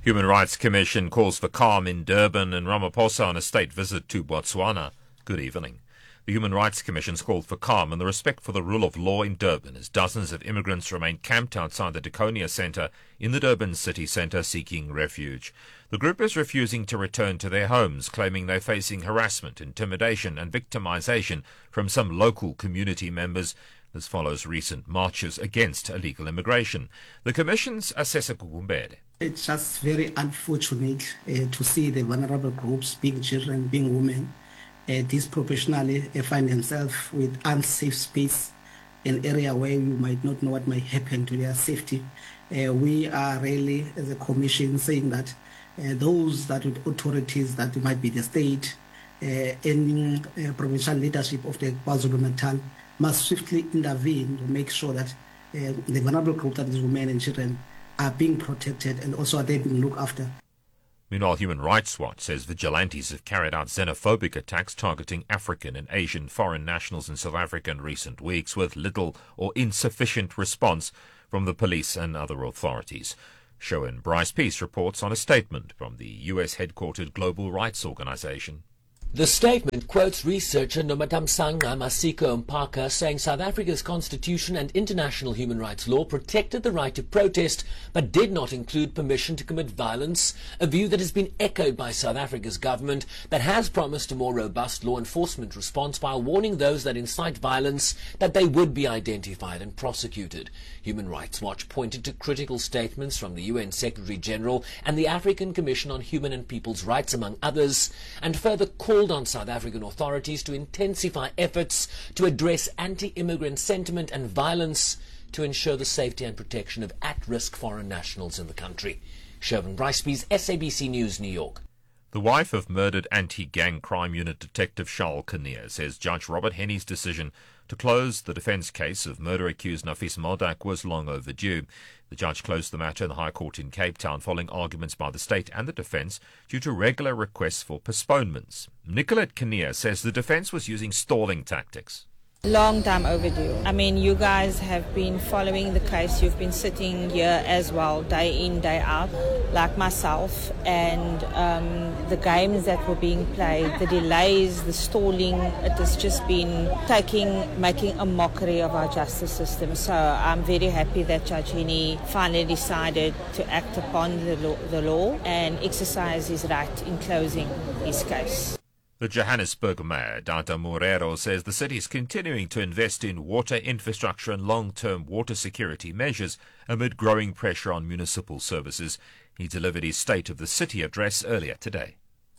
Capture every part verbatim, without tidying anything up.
Human Rights Commission calls for calm in Durban and Ramaphosa on a state visit to Botswana. Good evening. The Human Rights Commission's called for calm and the respect for the rule of law in Durban as dozens of immigrants remain camped outside the Diconia Centre in the Durban city centre seeking refuge. The group is refusing to return to their homes, claiming they're facing harassment, intimidation and victimisation from some local community members. This follows recent marches against illegal immigration. The Commission's Assessor Kukumbele. It's just very unfortunate uh, to see the vulnerable groups, being children, being women, uh, disproportionately uh, find themselves with unsafe space, an area where you might not know what might happen to their safety. Uh, we are really, as a commission, saying that uh, those that with authorities that might be the state, uh, any uh, provincial leadership of the KwaZulu-Natal must swiftly intervene to make sure that uh, the vulnerable group, that is women and children, are being protected and also are they being looked after. Meanwhile, Human Rights Watch says vigilantes have carried out xenophobic attacks targeting African and Asian foreign nationals in South Africa in recent weeks, with little or insufficient response from the police and other authorities. Shoen Bryce Peace reports on a statement from the U S-headquartered Global Rights Organization. The statement quotes researcher Nomatamsanga Masiko Mpaka saying South Africa's constitution and international human rights law protected the right to protest but did not include permission to commit violence, a view that has been echoed by South Africa's government that has promised a more robust law enforcement response while warning those that incite violence that they would be identified and prosecuted. Human Rights Watch pointed to critical statements from the U N Secretary-General and the African Commission on Human and People's Rights, among others, and further called on South African authorities to intensify efforts to address anti-immigrant sentiment and violence to ensure the safety and protection of at-risk foreign nationals in the country. Shervin Brycebees, S A B C News, New York. The wife of murdered anti-gang crime unit detective Charles Kinnear says Judge Robert Henney's decision to close the defence case of murder-accused Nafis Modak was long overdue. The judge closed the matter in the High Court in Cape Town following arguments by the state and the defence due to regular requests for postponements. Nicolette Kinnear says the defence was using stalling tactics. Long time overdue. I mean, you guys have been following the case. You've been sitting here as well, day in, day out, like myself. And um, the games that were being played, the delays, the stalling, it has just been taking, making a mockery of our justice system. So I'm very happy that Judge Henney finally decided to act upon the law, the law and exercise his right in closing his case. The Johannesburg Mayor, Data Morero, says the city is continuing to invest in water infrastructure and long-term water security measures amid growing pressure on municipal services. He delivered his State of the City address earlier today.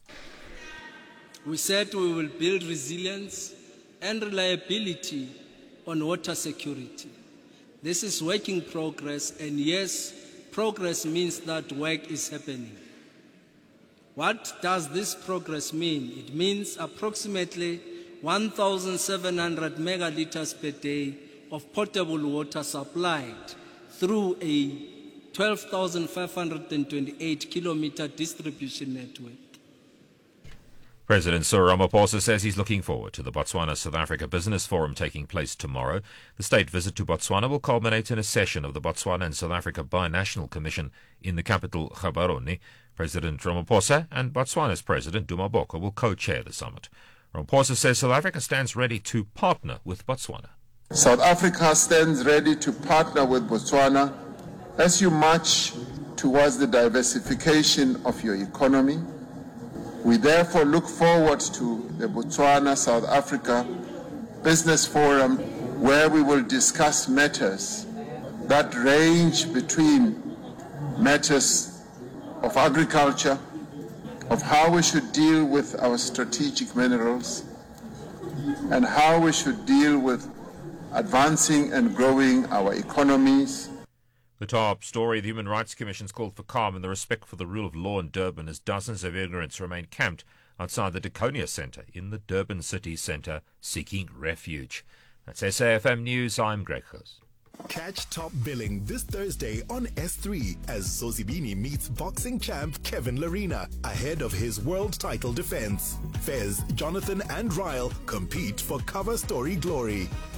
We said we will build resilience and reliability on water security. This is work in progress, and yes, progress means that work is happening. What does this progress mean? It means approximately one thousand seven hundred megalitres per day of potable water supplied through a twelve thousand five hundred twenty-eight kilometre distribution network. President Cyril Ramaphosa says he's looking forward to the Botswana-South Africa Business Forum taking place tomorrow. The state visit to Botswana will culminate in a session of the Botswana and South Africa Binational Commission in the capital, Gaborone. President Ramaphosa and Botswana's President Duma Boko will co-chair the summit. Ramaphosa says South Africa stands ready to partner with Botswana. South Africa stands ready to partner with Botswana as you march towards the diversification of your economy. We therefore look forward to the Botswana-South Africa Business Forum, where we will discuss matters that range between matters of agriculture, of how we should deal with our strategic minerals, and how we should deal with advancing and growing our economies. The top story, the Human Rights Commission's called for calm and the respect for the rule of law in Durban as dozens of immigrants remain camped outside the Diconia Centre in the Durban city centre seeking refuge. That's S A F M News, I'm Greg Hus. Catch Top Billing this Thursday on S three as Zozibini meets boxing champ Kevin Larina ahead of his world title defense. Fez, Jonathan and Ryle compete for cover story glory.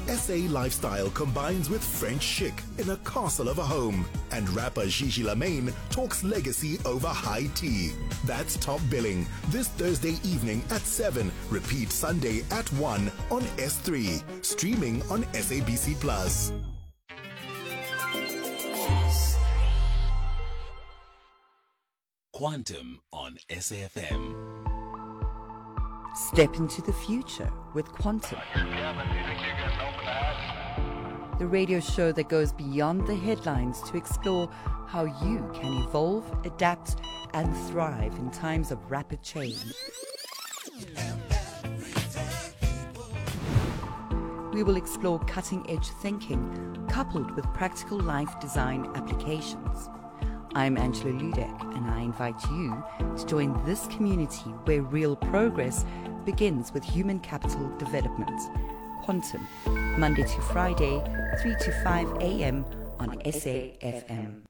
S A lifestyle combines with French chic in a castle of a home. And rapper Gigi Lamayne talks legacy over high tea. That's Top Billing, this Thursday evening at seven. Repeat Sunday at one on S three. Streaming on S A B C Plus. Quantum on S A F M. Step into the future with Quantum. The radio show that goes beyond the headlines to explore how you can evolve, adapt, and thrive in times of rapid change. We will explore cutting-edge thinking coupled with practical life design applications. I'm Angela Ludek, and I invite you to join this community where real progress begins with human capital development. Quantum, Monday to Friday, three to five a.m. on S A F M.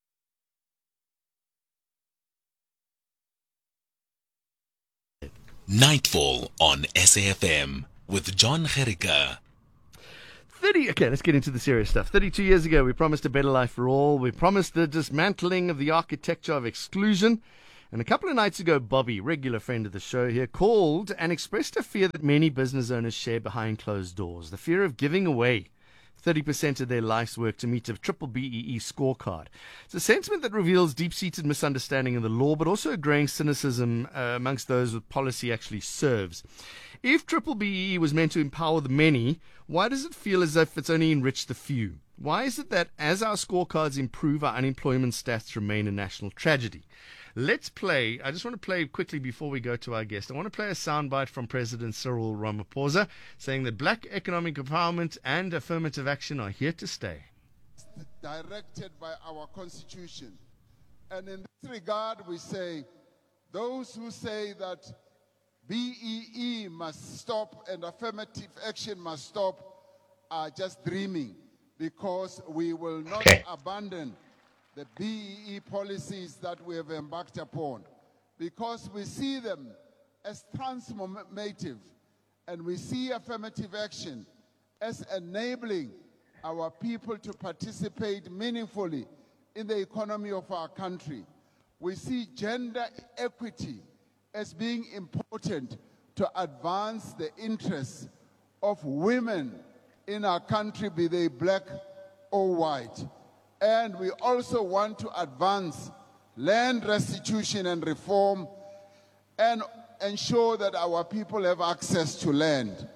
Nightfall on S A F M with John Gericka. thirty Okay, let's get into the serious stuff. thirty-two years ago, we promised a better life for all. We promised the dismantling of the architecture of exclusion. And a couple of nights ago, Bobby, regular friend of the show here, called and expressed a fear that many business owners share behind closed doors. The fear of giving away thirty percent of their life's work to meet a triple B E E scorecard. It's a sentiment that reveals deep-seated misunderstanding of the law, but also a growing cynicism uh, amongst those that policy actually serves. If triple B E E was meant to empower the many, why does it feel as if it's only enriched the few? Why is it that as our scorecards improve, our unemployment stats remain a national tragedy? Let's play, I just want to play quickly before we go to our guest. I want to play a soundbite from President Cyril Ramaphosa saying that black economic empowerment and affirmative action are here to stay. Directed by our Constitution. And in this regard, we say, those who say that B E E must stop and affirmative action must stop are just dreaming, because we will not okay. abandon the B E E policies that we have embarked upon, because we see them as transformative, and we see affirmative action as enabling our people to participate meaningfully in the economy of our country. We see gender equity as being important to advance the interests of women in our country, be they black or white. And we also want to advance land restitution and reform and ensure that our people have access to land.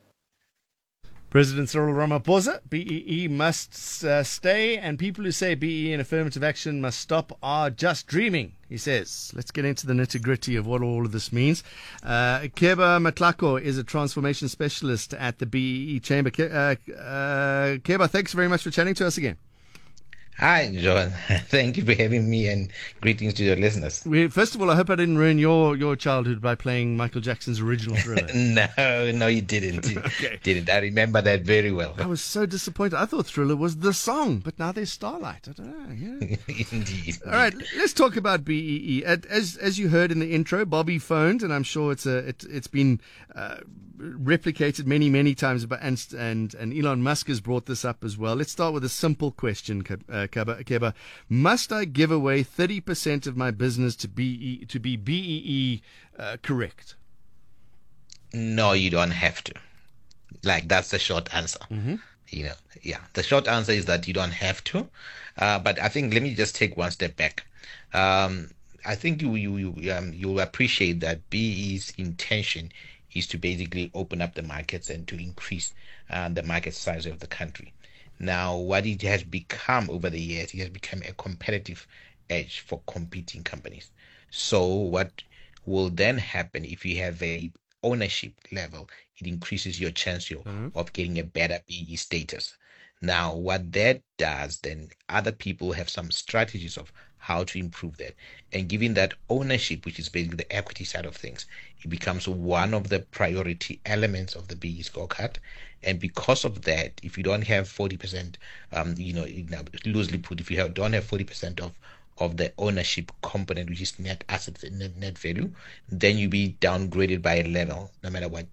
President Cyril Ramaphosa, B E E must uh, stay, and people who say B E E and affirmative action must stop are just dreaming, he says. Let's get into the nitty-gritty of what all of this means. Uh, Keba Matlako is a transformation specialist at the B E E Chamber. Ke- uh, uh, Keba, thanks very much for chatting to us again. Hi, John. Thank you for having me, and greetings to your listeners. We, first of all, I hope I didn't ruin your, your childhood by playing Michael Jackson's original Thriller. no, no, you didn't. You okay. didn't. I remember that very well. I was so disappointed. I thought Thriller was the song, but now there's Starlight. I don't know. Yeah. Indeed. All right, let's talk about B E E. As as you heard in the intro, Bobby phoned, and I'm sure it's a it, it's been uh, replicated many many times. But and and and Elon Musk has brought this up as well. Let's start with a simple question. Uh, Keba, Keba, must I give away thirty percent of my business to be to be B E E uh, correct? No, you don't have to. Like, that's the short answer. Mm-hmm. You know, yeah. The short answer is that you don't have to. Uh, but I think let me just take one step back. Um, I think you you you um, you appreciate that B E E's intention is to basically open up the markets and to increase uh, the market size of the country. Now, what it has become over the years, it has become a competitive edge for competing companies. So what will then happen if you have a ownership level, it increases your chance of, mm-hmm. of getting a better B E E status. Now, what that does, then other people have some strategies of how to improve that. And given that ownership, which is basically the equity side of things, it becomes one of the priority elements of the B E E scorecard. And because of that, if you don't have forty percent, um, you know, loosely put, if you have, don't have forty percent of, of the ownership component, which is net assets and net, net value, then you be downgraded by a level, no matter what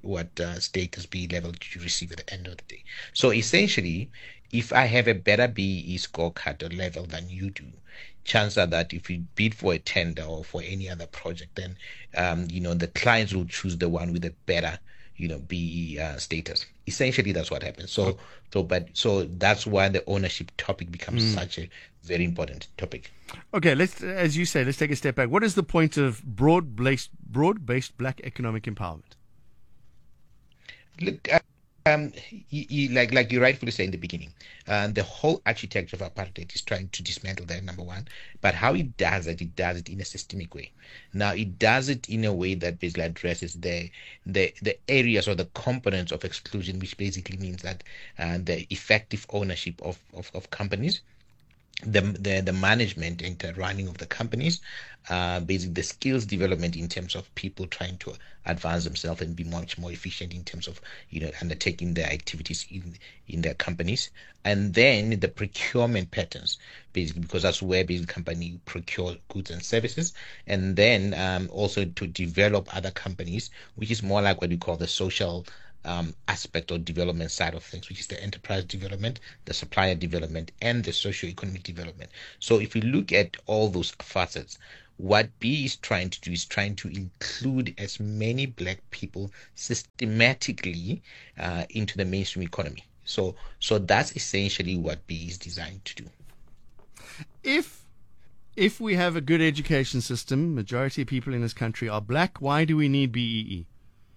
what uh, status B level did you receive at the end of the day. So essentially, if I have a better B E E scorecard or level than you do, chances are that if you bid for a tender or for any other project, then um, you know the clients will choose the one with a better, you know, B E uh, status. Essentially, that's what happens. So, so, but so that's why the ownership topic becomes mm. such a very important topic. Okay, let's, as you say, let's take a step back. What is the point of broad-based, broad-based black economic empowerment? Look, uh, um, you, you, like like you rightfully say in the beginning, uh, the whole architecture of apartheid is trying to dismantle that, number one. But how it does it, it does it in a systemic way. Now, it does it in a way that basically addresses the the the areas or the components of exclusion, which basically means that uh, the effective ownership of, of, of companies, the, the the management and the running of the companies, uh, basically the skills development in terms of people trying to advance themselves and be much more efficient in terms of, you know, undertaking their activities in in their companies, and then the procurement patterns, basically because that's where basically company procure goods and services, and then um, also to develop other companies, which is more like what we call the social Um, aspect or development side of things, which is the enterprise development, the supplier development, and the socio-economic development. So if you look at all those facets, what B is trying to do is trying to include as many black people systematically uh, into the mainstream economy. So, so that's essentially what B is designed to do. If if we have a good education system, majority of people in this country are black, why do we need B E E?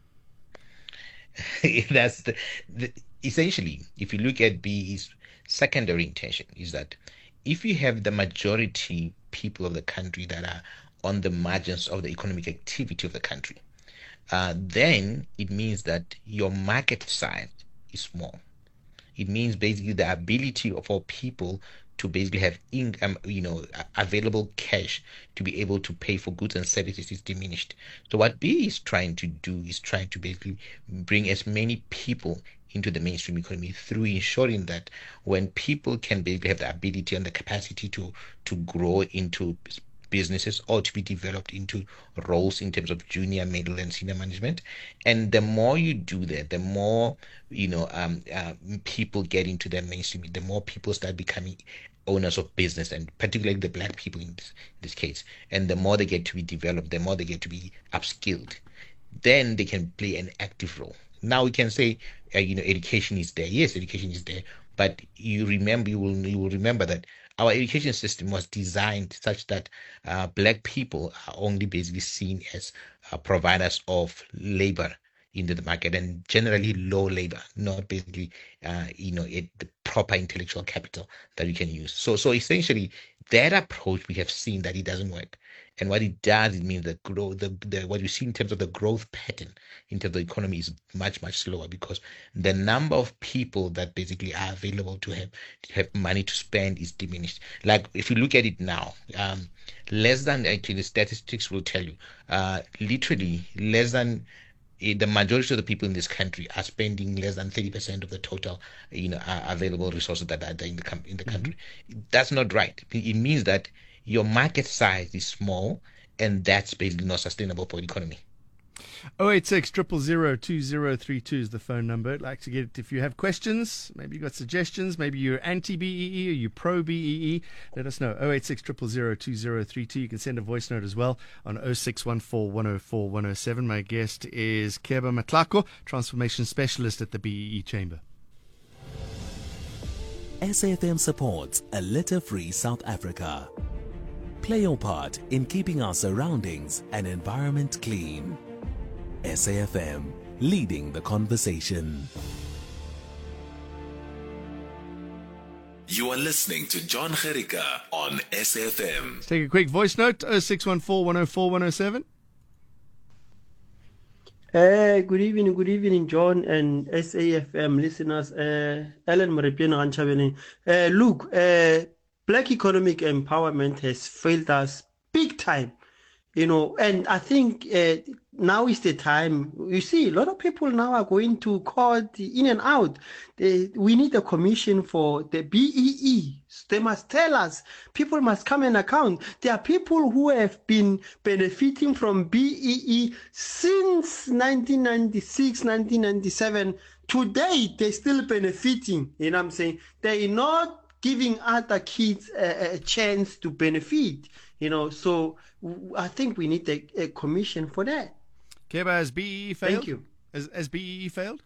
That's the, the essentially, if you look at B E's secondary intention, is that if you have the majority people of the country that are on the margins of the economic activity of the country, uh, then it means that your market size is small. It means basically the ability for people to basically have income, you know, available cash to be able to pay for goods and services is diminished. So what B is trying to do is trying to basically bring as many people into the mainstream economy through ensuring that when people can basically have the ability and the capacity to to grow into businesses or to be developed into roles in terms of junior, middle, and senior management. And the more you do that, the more, you know, um, uh, people get into the mainstream, the more people start becoming owners of business, and particularly the black people in this, in this case. And the more they get to be developed, the more they get to be upskilled, then they can play an active role. Now we can say, uh, you know, education is there. Yes, education is there. But you remember, you will, you will remember that our education system was designed such that uh, black people are only basically seen as uh, providers of labor into the market, and generally low labor, not basically, uh, you know, it, the proper intellectual capital that you can use. So, so essentially, that approach we have seen that it doesn't work. And what it does, it means that growth, the, the what you see in terms of the growth pattern into the economy is much, much slower, because the number of people that basically are available to have to have money to spend is diminished. Like if you look at it now, um, less than, actually statistics will tell you, uh, literally less than the majority of the people in this country are spending less than thirty percent of the total, you know, uh, available resources that are there in the com- in the country. Mm-hmm. That's not right. It means that your market size is small, and that's basically not sustainable for the economy. oh eight six, zero zero zero, two zero three two is the phone number. I'd like to get it if you have questions, maybe you've got suggestions, maybe you're anti-B E E or you're pro-B E E, let us know. oh eight six, zero zero zero, two zero three two. You can send a voice note as well on oh six one four, one oh four, one oh seven. My guest is Keba Matlako, Transformation Specialist at the B E E Chamber. S A F M supports a litter-free South Africa. Play your part in keeping our surroundings and environment clean. S A F M, leading the conversation. You are listening to John Gericka on S A F M. Let's take a quick voice note, oh six one four, one oh four, one oh seven. Uh, good evening, good evening, John and S A F M listeners. Uh, Ellen Maripian Ranchabene. Uh, look, uh, black economic empowerment has failed us big time You know, and I think uh, now is the time. You see, a lot of people now are going to court in and out. They, we need a commission for the B E E. They must tell us. People must come and account. There are people who have been benefiting from B E E since nineteen ninety-six, nineteen ninety-seven. Today, they're still benefiting. You know what I'm saying? They're not giving other kids a, a chance to benefit. You know, so I think we need a, a commission for that. Keba, has B E E failed? Thank you. Has, has B E E failed?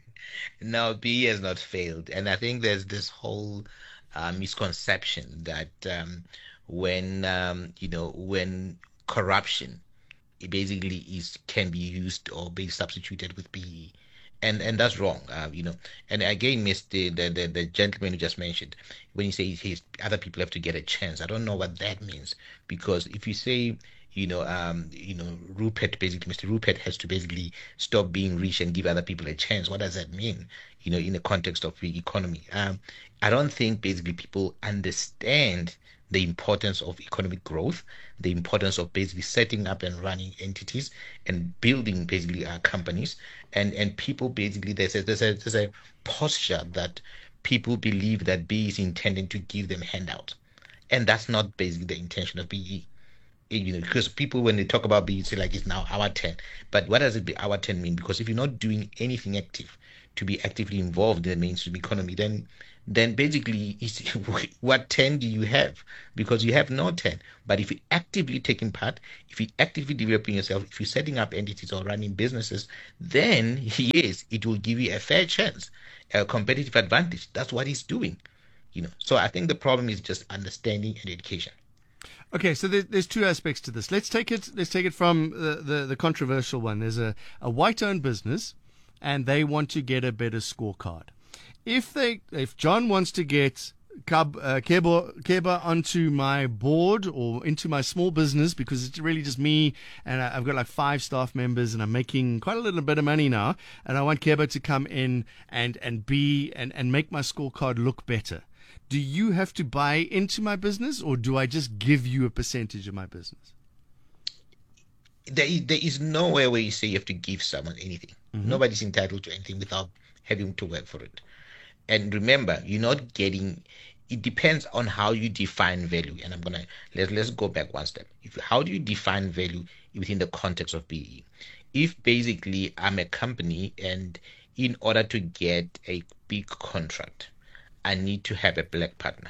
No, B E E has not failed. And I think there's this whole uh, misconception that um, when, um, you know, when corruption it basically is can be used or be substituted with B E E. And and that's wrong, uh, you know. And again, Miss the, the the the gentleman who just mentioned, when you say his other people have to get a chance, I don't know what that means, because if you say, you know, um, you know, Rupert basically, Mister Rupert has to basically stop being rich and give other people a chance. What does that mean? You know, in the context of the economy, um, I don't think basically people understand the importance of economic growth, the importance of basically setting up and running entities and building basically uh, companies, and and people basically there's a, there's a there's a posture that people believe that B E E is intended to give them handouts, and that's not basically the intention of B E E. You know, because people when they talk about B E E say like it's now our turn, but what does it be our turn mean? Because if you're not doing anything active to be actively involved in the mainstream economy, then then basically it's, what ten do you have? Because you have no ten. But if you're actively taking part, if you're actively developing yourself, if you're setting up entities or running businesses, then yes, it will give you a fair chance, a competitive advantage. That's what he's doing. You know. So I think the problem is just understanding and education. Okay, so there's, there's two aspects to this. Let's take it. Let's take it from the, the, the controversial one. There's a, a white-owned business, and they want to get a better scorecard. If they, if John wants to get Kab, uh, Keba, Keba onto my board or into my small business, because it's really just me and I, I've got like five staff members and I'm making quite a little bit of money now, and I want Keba to come in and and be and, and make my scorecard look better. Do you have to buy into my business, or do I just give you a percentage of my business? There is, there is nowhere where you say you have to give someone anything. Mm-hmm. Nobody's entitled to anything without having to work for it. And remember, you're not getting. It depends on how you define value. And I'm gonna let let's go back one step. If how do you define value within the context of B E E? If basically I'm a company and in order to get a big contract, I need to have a black partner,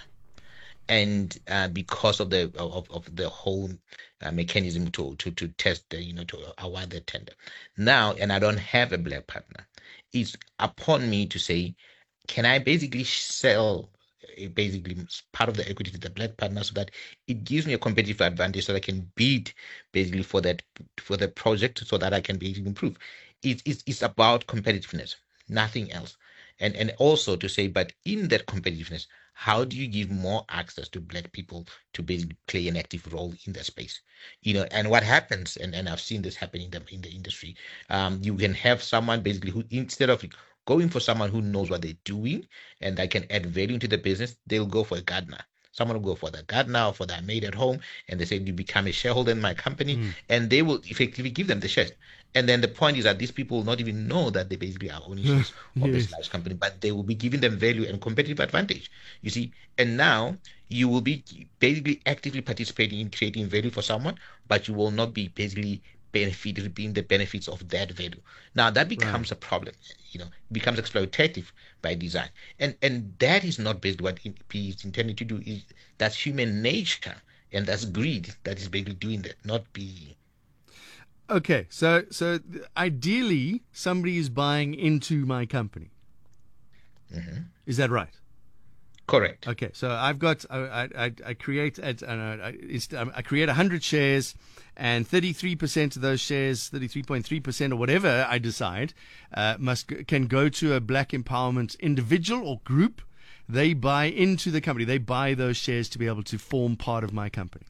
and uh, because of the of, of the whole uh, mechanism to to to test the, you know to award the tender now, and I don't have a black partner, it's upon me to say, can I basically sell uh, basically part of the equity to the black partner so that it gives me a competitive advantage, so that I can bid basically for that for the project, so that I can basically improve. It's it's, it's about competitiveness, nothing else. And and also to say, but in that competitiveness, how do you give more access to black people to basically play an active role in that space? You know, and what happens, and, and I've seen this happen in the in the industry, um, you can have someone basically who, instead of going for someone who knows what they're doing and that can add value to the business, they'll go for a gardener. Someone will go for the gardener or for their maid at home, and they say, you become a shareholder in my company, mm. and they will effectively give them the shares. And then the point is that these people will not even know that they basically are owning shares of this large company, but they will be giving them value and competitive advantage, you see. And now you will be basically actively participating in creating value for someone, but you will not be basically benefit, reaping the benefits of that value. Now that becomes right. a problem, you know, becomes exploitative by design. And and that is not basically what B E E is intended to do. Is that's human nature, and that's greed that is basically doing that, not B E E. Okay, so so ideally somebody is buying into my company. Mm-hmm. Is that right? Correct. Okay, so I've got I I, I create at uh, I, I create one hundred shares, and thirty-three percent of those shares, thirty-three point three percent or whatever I decide, uh, must can go to a black empowerment individual or group. They buy into the company. They buy those shares to be able to form part of my company.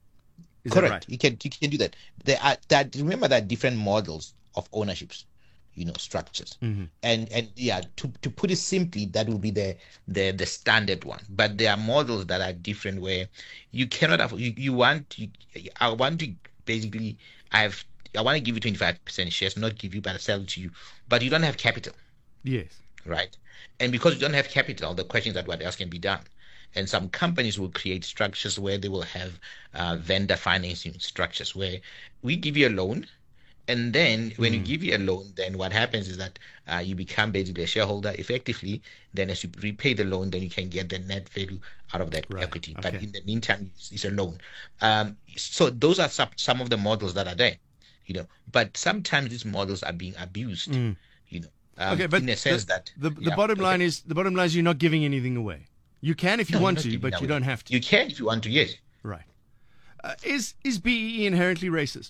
Is Correct. Right? You can you can do that. There are that remember that different models of ownerships. you know, structures. Mm-hmm. And and yeah, to, to put it simply, that will be the, the the standard one. But there are models that are different where you cannot afford, you, you want you, I want to basically I have I want to give you twenty-five percent shares, not give you but sell it to you, but you don't have capital. Yes. Right. And because you don't have capital, the question is that what else can be done? And some companies will create structures where they will have uh, vendor financing structures where we give you a loan. And then when mm. you give you a loan, then what happens is that uh, you become basically a shareholder effectively. Then as you repay the loan, then you can get the net value out of that right. equity. Okay. But in the meantime, it's, it's a loan. Um, so those are some, some of the models that are there, you know. But sometimes these models are being abused, mm. you know, um, okay, but in a sense the, that the, the yeah, bottom okay. line is the bottom line is you're not giving anything away. You can if you no, want to, but you away. don't have to. You can if you want to, yes. Right. Uh, is is B E E inherently racist?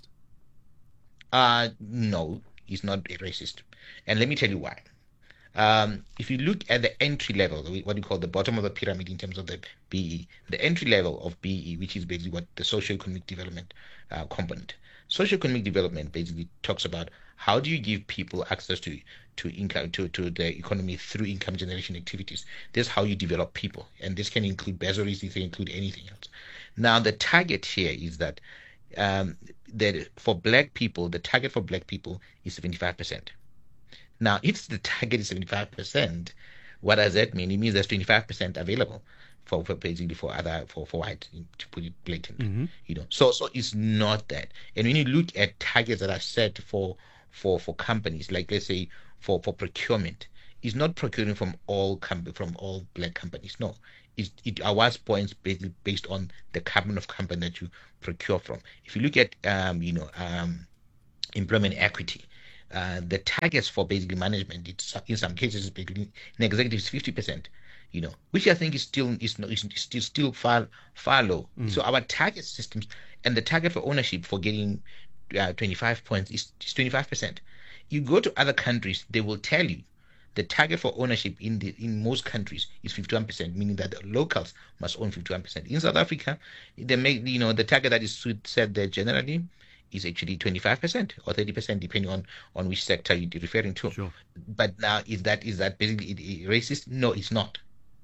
Uh, no, it's not racist. And let me tell you why. Um, if you look at the entry level, what you call the bottom of the pyramid in terms of the B E E, the entry level of B E E, which is basically what the socio-economic development uh, component. Socio-economic development basically talks about how do you give people access to to income to, to the economy through income generation activities. This is how you develop people, and this can include bursaries, this can include anything else. Now the target here is that um, that for black people, the target for black people is seventy-five percent. Now, if the target is seventy-five percent, what does that mean? It means there's twenty-five percent available for, for basically for other for, for white, to put it blatantly. Mm-hmm. You know, so so it's not that. And when you look at targets that are set for for for companies, like let's say for, for procurement, it's not procuring from all com- from all black companies. No. It, it awards points basically based on the carbon of company that you procure from. If you look at um, you know um, employment equity, uh, the targets for basically management, it's in some cases basically in executives fifty percent, you know, which I think is still is not is still still far far low. Mm. So our target systems and the target for ownership for getting uh, twenty-five points is, is twenty-five percent. You go to other countries, they will tell you the target for ownership in the in most countries is fifty-one percent, meaning that the locals must own fifty-one percent. In South Africa, they make you know the target that is set there generally is actually twenty-five percent or thirty percent, depending on, on which sector you're referring to. Sure. But now, is that is that basically racist? No, it's not.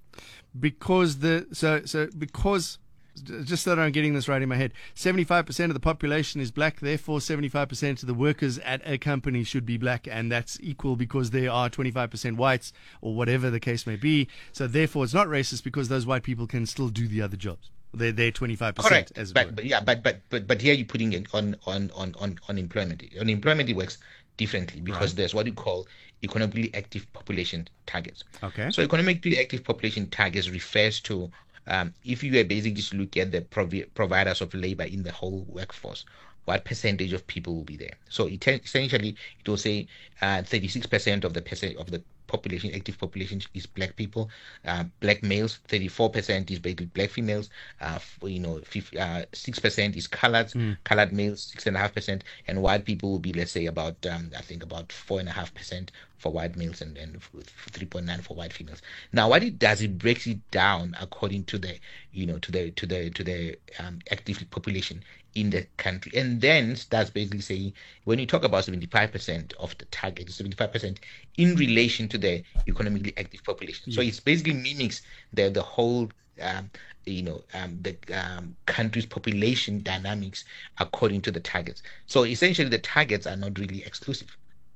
Because the so so because. Just so that I'm getting this right in my head, seventy-five percent of the population is black, therefore seventy-five percent of the workers at a company should be black, and that's equal because there are twenty-five percent whites, or whatever the case may be. So therefore it's not racist because those white people can still do the other jobs. They're, they're twenty-five percent. Correct. As but, but yeah, but, but but but here you're putting it on on on on unemployment. Unemployment it works differently because right. there's what you call economically active population targets. Okay. So economically active population targets refers to Um, if you basically just look at the provi- providers of labor in the whole workforce, what percentage of people will be there? So it essentially it will say uh, thirty-six percent of the percent of the population, active population, is black people. Uh, black males, thirty-four percent is basically black females. Uh, you know, uh, six percent is colored, mm. colored males, six and a half percent, and white people will be, let's say, about um, I think about four and a half percent for white males and and three point nine for white females. Now, what it does, it breaks it down according to the you know to the to the to the um, active population in the country, and then starts basically saying when you talk about seventy-five percent of the target, seventy-five percent in relation to the economically active population. Yeah. So it's basically mimics the the whole um, you know um, the um, country's population dynamics according to the targets. So essentially, the targets are not really exclusive.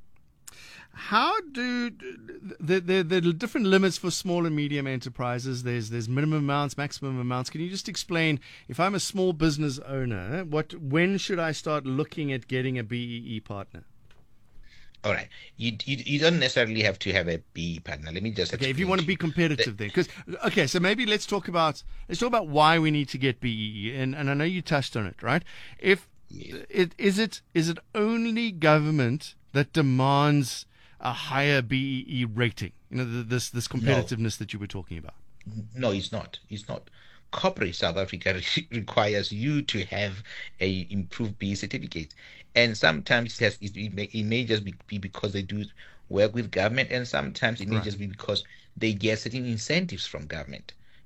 How do the, the the different limits for small and medium enterprises? There's there's minimum amounts, maximum amounts. Can you just explain, if I'm a small business owner, what when should I start looking at getting a B E E partner? All right, you you, you don't necessarily have to have a B E E partner. Let me just okay. If you want to be competitive, the, then because okay, so maybe let's talk about let's talk about why we need to get B E E, and and I know you touched on it, right? If yeah. it is it is it only government that demands a higher B E E rating, you know, this this competitiveness no. that you were talking about? No, it's not. It's not. Corporate South Africa re- requires you to have a improved B E E certificate, and sometimes it, has, it, may, it may just be, be because they do work with government, and sometimes it may right. just be because they get certain incentives from government.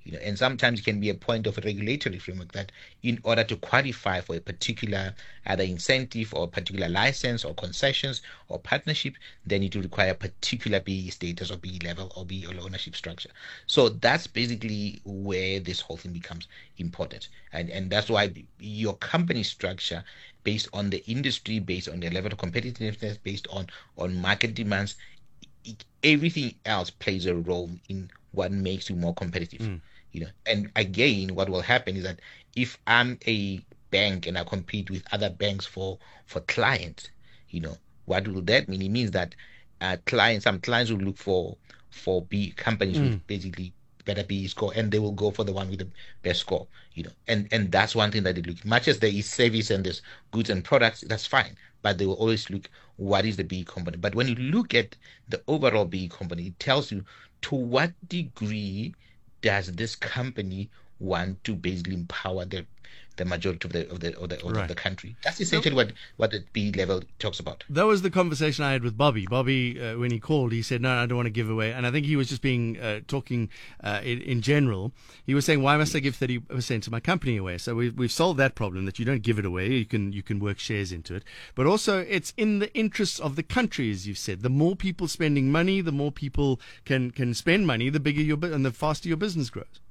You know, and sometimes it can be a point of a regulatory framework that in order to qualify for a particular either incentive or particular license or concessions or partnership, they need to require particular B E status or B E level or B E ownership structure. So that's basically where this whole thing becomes important. And and that's why your company structure, based on the industry, based on the level of competitiveness, based on, on market demands, it, everything else plays a role in what makes you more competitive. Mm. You know, and again, what will happen is that if I'm a bank and I compete with other banks for for clients, you know, what will that mean? It means that uh, clients, some clients will look for for B companies mm. with basically better B E score, and they will go for the one with the best score. You know, and and that's one thing that they look. Much as there is service and there's goods and products, that's fine, but they will always look what is the B E component. But when you look at the overall B E component, it tells you to what degree does this company want to basically empower the the majority of the of the of the, of right. the country. That's essentially what what the B level talks about. That was the conversation I had with Bobby. Bobby, uh, when he called, he said, "No, I don't want to give away." And I think he was just being uh, talking uh, in, in general. He was saying, "Why must I give thirty percent of my company away?" So we've we've solved that problem, that you don't give it away. You can you can work shares into it, but also it's in the interests of the country, as you've said. The more people spending money, the more people can can spend money, the bigger your bu- and the faster your business grows.